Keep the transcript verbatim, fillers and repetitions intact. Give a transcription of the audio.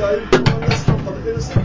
say, well, let's not put it in a